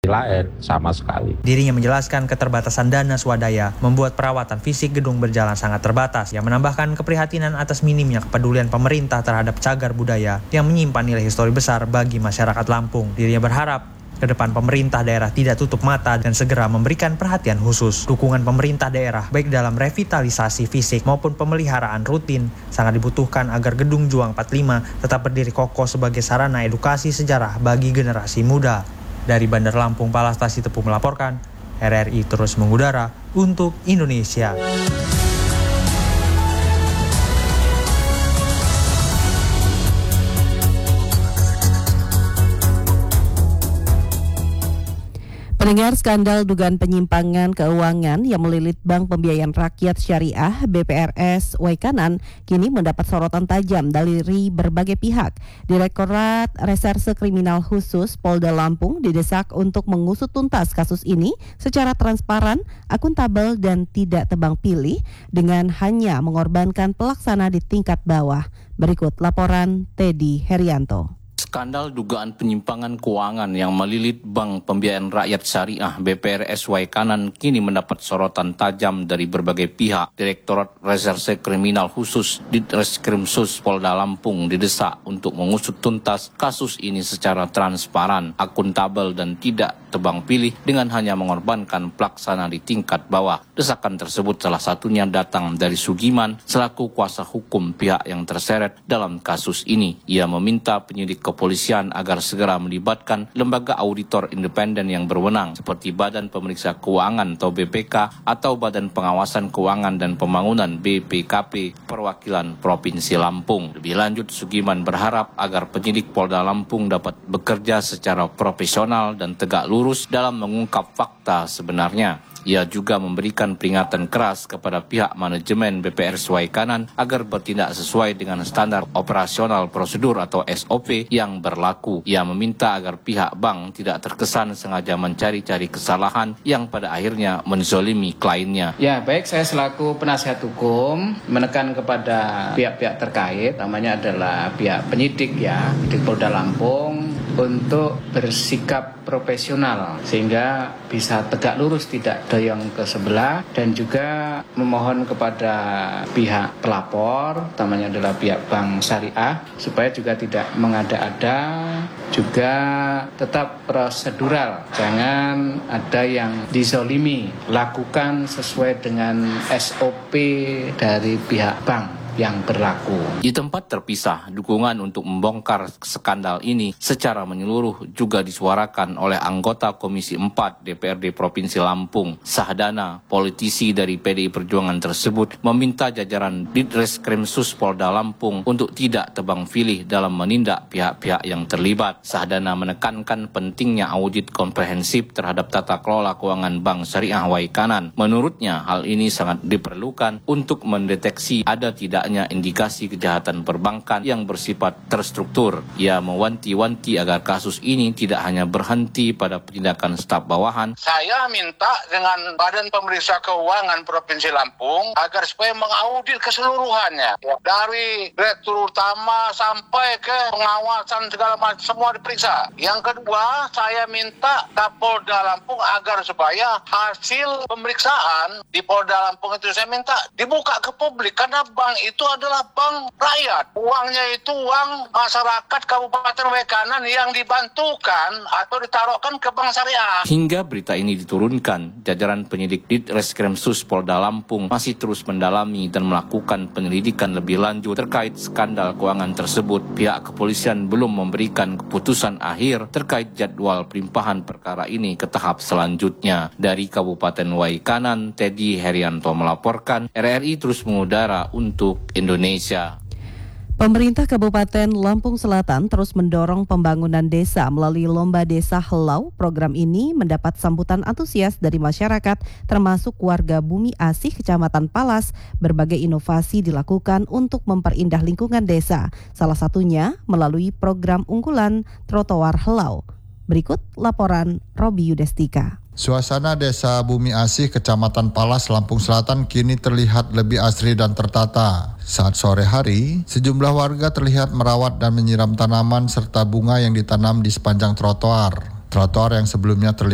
lain sama sekali. Dirinya menjelaskan keterbatasan dana swadaya membuat perawatan fisik gedung berjalan sangat terbatas. Yang menambahkan keprihatinan atas minimnya kepedulian pemerintah terhadap cagar budaya yang menyimpan nilai histori besar bagi masyarakat Lampung. Dirinya berharap ke depan pemerintah daerah tidak tutup mata dan segera memberikan perhatian khusus. Dukungan pemerintah daerah baik dalam revitalisasi fisik maupun pemeliharaan rutin sangat dibutuhkan agar Gedung Juang 45 tetap berdiri kokoh sebagai sarana edukasi sejarah bagi generasi muda. Dari Bandar Lampung, Palastasi Tepu melaporkan, RRI terus mengudara untuk Indonesia. Pendengar, skandal dugaan penyimpangan keuangan yang melilit Bank Pembiayaan Rakyat Syariah BPRS Waikanan kini mendapat sorotan tajam dari berbagai pihak. Direktorat Reserse Kriminal Khusus Polda Lampung didesak untuk mengusut tuntas kasus ini secara transparan, akuntabel dan tidak tebang pilih dengan hanya mengorbankan pelaksana di tingkat bawah. Berikut laporan Teddy Herianto. Skandal dugaan penyimpangan keuangan yang melilit Bank Pembiayaan Rakyat Syariah BPRS Waikanan kini mendapat sorotan tajam dari berbagai pihak. Direktorat Reserse Kriminal Khusus Ditreskrimsus Polda Lampung didesak untuk mengusut tuntas kasus ini secara transparan, akuntabel dan tidak tebang pilih dengan hanya mengorbankan pelaksana di tingkat bawah. Desakan tersebut salah satunya datang dari Sugiman selaku kuasa hukum pihak yang terseret dalam kasus ini. Ia meminta penyidik kepolisian agar segera melibatkan lembaga auditor independen yang berwenang seperti Badan Pemeriksa Keuangan atau BPK atau Badan Pengawasan Keuangan dan Pembangunan BPKP perwakilan Provinsi Lampung. Lebih lanjut, Sugiman berharap agar penyidik Polda Lampung dapat bekerja secara profesional dan tegak lurus dalam mengungkap fakta sebenarnya. Ia juga memberikan peringatan keras kepada pihak manajemen BPRS Waikanan agar bertindak sesuai dengan standar operasional prosedur atau SOP yang berlaku. Ia meminta agar pihak bank tidak terkesan sengaja mencari-cari kesalahan yang pada akhirnya menzolimi kliennya. Ya, baik, saya selaku penasihat hukum menekan kepada pihak-pihak terkait, namanya adalah pihak penyidik penyidik Polda Lampung, untuk bersikap profesional sehingga bisa tegak lurus, tidak doyong ke sebelah, dan juga memohon kepada pihak pelapor, utamanya adalah pihak Bank Syariah, supaya juga tidak mengada-ada, juga tetap prosedural, jangan ada yang dizolimi, lakukan sesuai dengan SOP dari pihak bank yang berlaku. Di tempat terpisah, dukungan untuk membongkar skandal ini secara menyeluruh juga disuarakan oleh anggota Komisi 4 DPRD Provinsi Lampung. Sahdana, politisi dari PDI Perjuangan tersebut, meminta jajaran Ditreskrimsus Polda Lampung untuk tidak tebang pilih dalam menindak pihak-pihak yang terlibat. Sahdana menekankan pentingnya audit komprehensif terhadap tata kelola keuangan Bank Syariah Waikanan. Menurutnya, hal ini sangat diperlukan untuk mendeteksi ada tidak indikasi kejahatan perbankan yang bersifat terstruktur. Ia mewanti-wanti agar kasus ini tidak hanya berhenti pada penindakan staf bawahan. Saya minta dengan Badan Pemeriksa Keuangan Provinsi Lampung agar supaya mengaudit keseluruhannya, dari direktur utama sampai ke pengawasan segala macam, semua diperiksa. Yang kedua, saya minta Kapolda Lampung agar supaya hasil pemeriksaan di Polda Lampung itu saya minta dibuka ke publik, karena bank itu adalah bank rakyat. Uangnya itu uang masyarakat Kabupaten Waikanan yang dibantukan atau ditaruhkan ke Bank Syariah. Hingga berita ini diturunkan, jajaran penyidik Ditreskrimsus Polda Lampung masih terus mendalami dan melakukan penyelidikan lebih lanjut terkait skandal keuangan tersebut. Pihak kepolisian belum memberikan keputusan akhir terkait jadwal pelimpahan perkara ini ke tahap selanjutnya. Dari Kabupaten Waikanan, Teddy Herianto melaporkan, RRI terus mengudara untuk Indonesia. Pemerintah Kabupaten Lampung Selatan terus mendorong pembangunan desa melalui Lomba Desa Helau. Program ini mendapat sambutan antusias dari masyarakat, termasuk warga Bumi Asih, Kecamatan Palas. Berbagai inovasi dilakukan untuk memperindah lingkungan desa, salah satunya melalui program unggulan Trotoar Helau. Berikut laporan Robi Yudestika. Suasana Desa Bumi Asih, Kecamatan Palas, Lampung Selatan kini terlihat lebih asri dan tertata. Saat sore hari, sejumlah warga terlihat merawat dan menyiram tanaman serta bunga yang ditanam di sepanjang trotoar. Trotoar yang sebelumnya terlihat